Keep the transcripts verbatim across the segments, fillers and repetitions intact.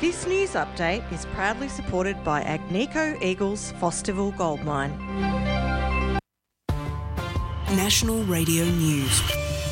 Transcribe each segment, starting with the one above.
This news update is proudly supported by Agnico Eagles Fosterville Gold Mine. National Radio News.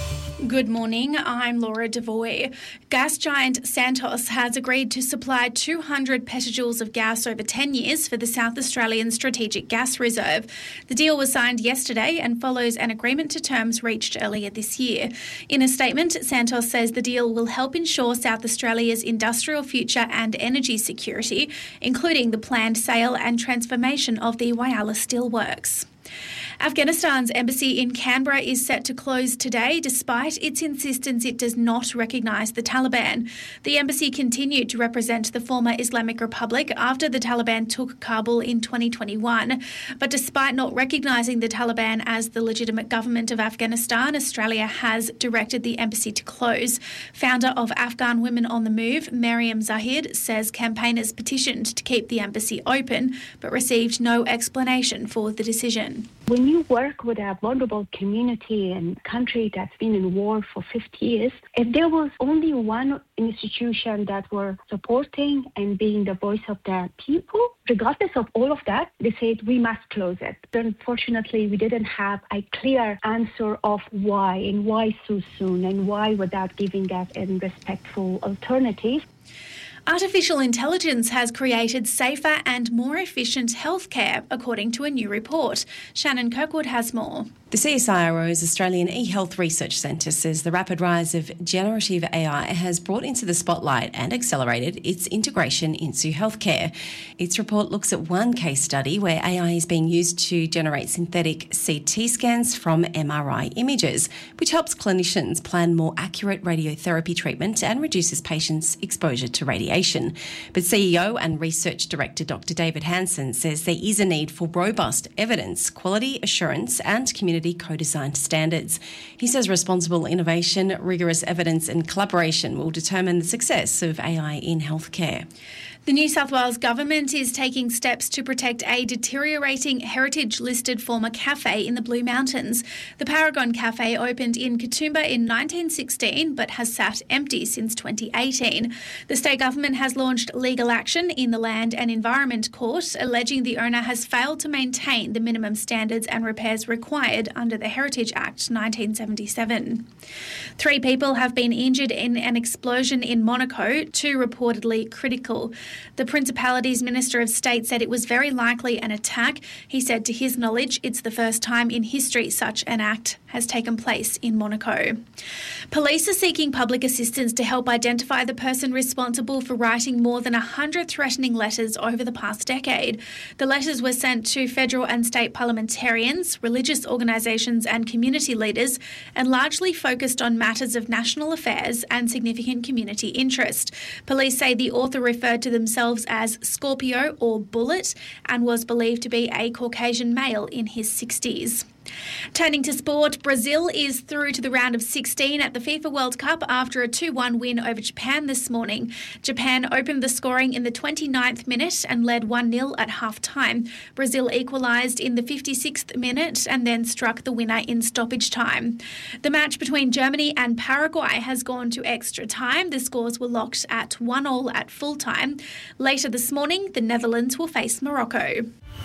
Good morning, I'm Laura Devoy. Gas giant Santos has agreed to supply two hundred petajoules of gas over ten years for the South Australian Strategic Gas Reserve. The deal was signed yesterday and follows an agreement to terms reached earlier this year. In a statement, Santos says the deal will help ensure South Australia's industrial future and energy security, including the planned sale and transformation of the Whyalla Steelworks. Afghanistan's embassy in Canberra is set to close today despite its insistence it does not recognise the Taliban. The embassy continued to represent the former Islamic Republic after the Taliban took Kabul in twenty twenty-one. But despite not recognising the Taliban as the legitimate government of Afghanistan, Australia has directed the embassy to close. Founder of Afghan Women on the Move, Mariam Zahid, says campaigners petitioned to keep the embassy open but received no explanation for the decision. When you work with a vulnerable community and country that's been in war for fifty years, if there was only one institution that were supporting and being the voice of the people, regardless of all of that, they said we must close it. Unfortunately, we didn't have a clear answer of why and why so soon and why without giving us a respectful alternative. Artificial intelligence has created safer and more efficient healthcare, according to a new report. Shannon Kirkwood has more. The C S I R O's Australian eHealth Research Centre says the rapid rise of generative A I has brought into the spotlight and accelerated its integration into healthcare. Its report looks at one case study where A I is being used to generate synthetic C T scans from M R I images, which helps clinicians plan more accurate radiotherapy treatment and reduces patients' exposure to radiation. But C E O and Research Director Doctor David Hansen says there is a need for robust evidence, quality assurance and community co-designed standards. He says responsible innovation, rigorous evidence and collaboration will determine the success of A I in healthcare. The New South Wales Government is taking steps to protect a deteriorating heritage-listed former cafe in the Blue Mountains. The Paragon Cafe opened in Katoomba in nineteen sixteen but has sat empty since twenty eighteen. The state government has launched legal action in the Land and Environment Court, alleging the owner has failed to maintain the minimum standards and repairs required under the Heritage Act nineteen seventy-seven. Three people have been injured in an explosion in Monaco, two reportedly critical. The Principality's Minister of State said it was very likely an attack. He said to his knowledge it's the first time in history such an act has taken place in Monaco. Police are seeking public assistance to help identify the person responsible for writing more than one hundred threatening letters over the past decade. The letters were sent to federal and state parliamentarians, religious organisations and community leaders, and largely focused on matters of national affairs and significant community interest. Police say the author referred to themselves as Scorpio or Bullet and was believed to be a Caucasian male in his sixties. Turning to sport, Brazil is through to the round of sixteen at the FIFA World Cup after a two one win over Japan this morning. Japan opened the scoring in the twenty-ninth minute and led one nil at half-time. Brazil equalised in the fifty-sixth minute and then struck the winner in stoppage time. The match between Germany and Paraguay has gone to extra time. The scores were locked at one all at full-time. Later this morning, the Netherlands will face Morocco.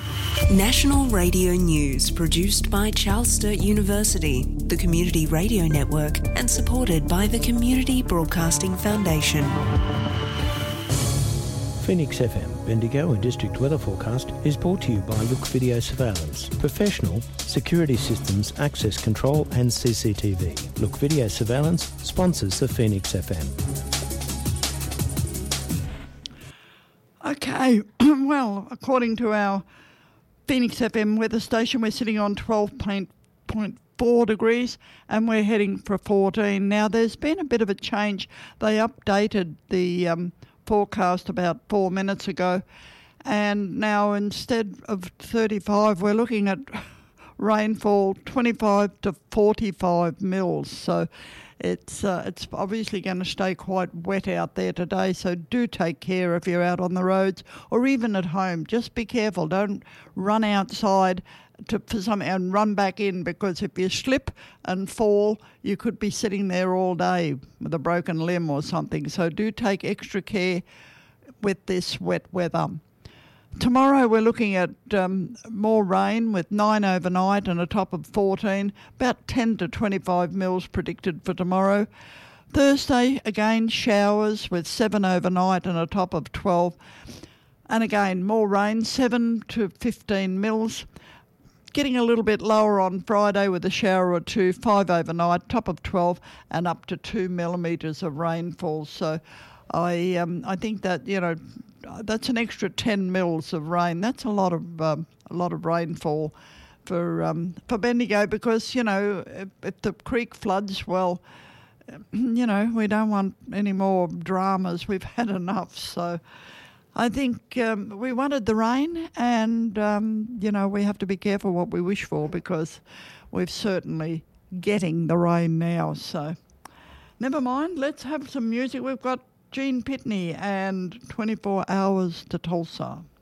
National Radio News, produced by Charles Sturt University, the Community Radio Network, and supported by the Community Broadcasting Foundation. Phoenix F M, Bendigo and District Weather Forecast is brought to you by Look Video Surveillance, professional security systems, access control and C C T V. Look Video Surveillance sponsors the Phoenix F M. Okay, well, according to our Phoenix F M weather station, we're sitting on twelve point four degrees and we're heading for fourteen. Now, there's been a bit of a change. They updated the um, forecast about four minutes ago, and now instead of thirty-five, we're looking at rainfall twenty-five to forty-five mils. So it's uh, it's obviously going to stay quite wet out there today, so do take care if you're out on the roads or even at home. Just be careful. Don't run outside to for something and run back in, because if you slip and fall, you could be sitting there all day with a broken limb or something. So do take extra care with this wet weather. Tomorrow we're looking at um, more rain with nine overnight and a top of fourteen, about ten to twenty-five mils predicted for tomorrow. Thursday, again, showers with seven overnight and a top of twelve. And again, more rain, seven to fifteen mils. Getting a little bit lower on Friday with a shower or two, five overnight, top of twelve, and up to two millimetres of rainfall. So I um, I think that, you know, that's an extra ten mils of rain. That's a lot of um, a lot of rainfall for um, for Bendigo, because, you know, if, if the creek floods, well, you know, we don't want any more dramas. We've had enough. So I think um, we wanted the rain, and, um, you know, we have to be careful what we wish for, because we're certainly getting the rain now. So never mind, let's have some music. We've got Gene Pitney and twenty-four hours to Tulsa.